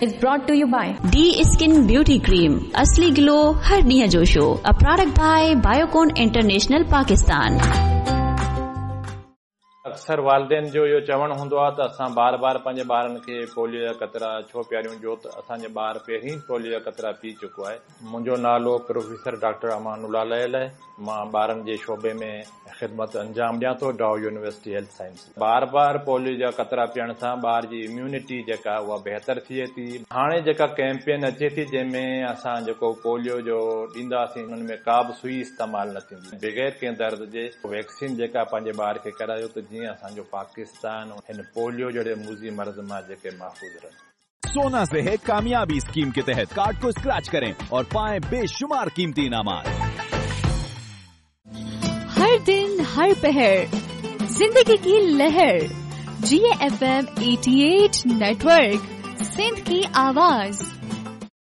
is brought to you by D Skin Beauty Cream. असली glow हर ॾींहं जो show. A product by Biocon International Pakistan. अक्सर वालदेन जो इहो चवणु हूंदो आहे त असां बार बार पंहिंजे ॿारनि खे पोलियो जा कतरा छो पियारियूं, जो त असांजे ॿार पहिरीं पोलियो जा कतरा पी चुको आहे। मुंहिंजो नालो प्रोफेसर डॉक्टर अमानुल्लाह लयल आहे। मां ॿारनि जे शोबे में ख़िदमत अंजाम ॾियां थो, डाउ यूनिवर्सिटी हेल्थ साइंस। बार बार पोलियो जा कतरा पीअण सां ॿार जी इम्यूनिटी जेका उहा बहितर थिए थी। हाणे जेका कैंपेन अचे थी जंहिंमें असां जेको पोलियो जो ॾींदासीं उन में का बि सुई इस्तेमालु न थींदी, बग़ैर कंहिं दर्द जे वैक्सीन जेका पंहिंजे ॿार खे करायो त जीअं असांजो पाकिस्तान हिन पोलियो जहिड़े मुज़ी मर्ज़ मां जेके महफूज़ रहनि। सोना से है कामयाबी स्कीम के तहत कार्ड को स्क्रैच करें और पाएं बेशुमार कीमती इनामात। हर दिन हर पहर जिंदगी की लहर, GFM 88 नेटवर्क, सिंध की आवाज।